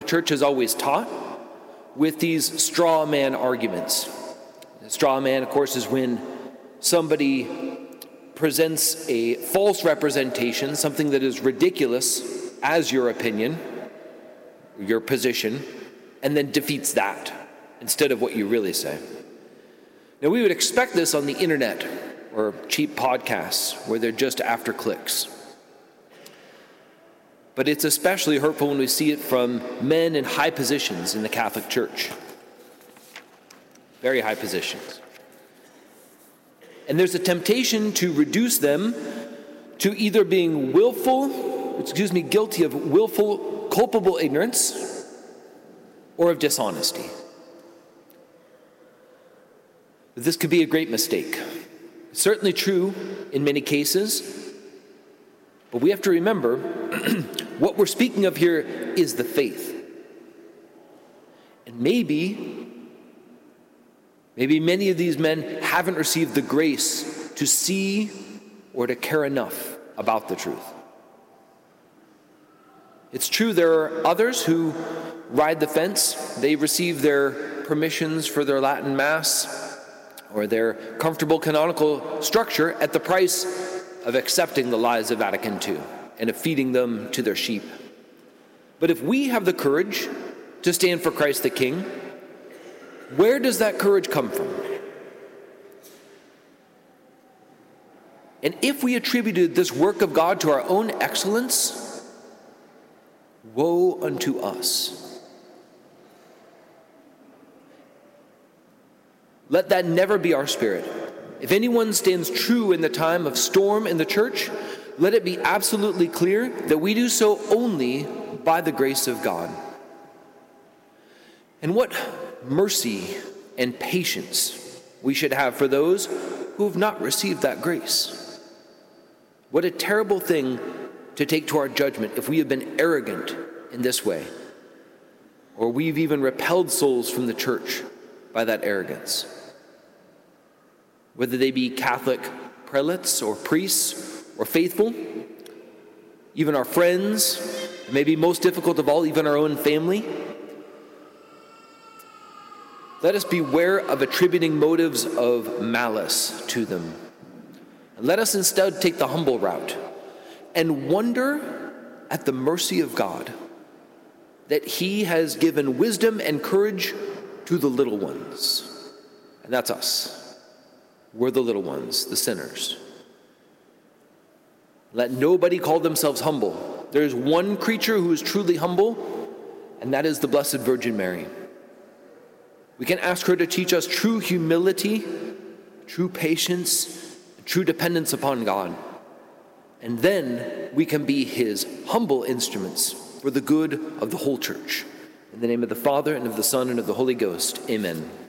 Church has always taught with these straw man arguments. A straw man, of course, is when somebody presents a false representation, something that is ridiculous as your opinion, your position, and then defeats that instead of what you really say. Now, we would expect this on the internet or cheap podcasts where they're just after clicks. But it's especially hurtful when we see it from men in high positions in the Catholic Church. Very high positions. And there's a temptation to reduce them to either being guilty of willful, culpable ignorance or of dishonesty. But this could be a great mistake. It's certainly true in many cases, but we have to remember what we're speaking of here is the faith. And maybe many of these men haven't received the grace to see or to care enough about the truth. It's true there are others who ride the fence. They receive their permissions for their Latin Mass or their comfortable canonical structure at the price of accepting the lies of Vatican II and of feeding them to their sheep. But if we have the courage to stand for Christ the King, where does that courage come from? And if we attributed this work of God to our own excellence, woe unto us. Let that never be our spirit. If anyone stands true in the time of storm in the church, let it be absolutely clear that we do so only by the grace of God. And what mercy and patience we should have for those who have not received that grace. What a terrible thing to take to our judgment if we have been arrogant in this way, or we've even repelled souls from the church by that arrogance. Whether they be Catholic prelates or priests or faithful, even our friends, and maybe most difficult of all, even our own family. Let us beware of attributing motives of malice to them. And let us instead take the humble route and wonder at the mercy of God that He has given wisdom and courage to the little ones. And that's us. We're the little ones, the sinners. Let nobody call themselves humble. There is one creature who is truly humble, and that is the Blessed Virgin Mary. We can ask her to teach us true humility, true patience, and true dependence upon God. And then we can be His humble instruments for the good of the whole church. In the name of the Father, and of the Son, and of the Holy Ghost, amen.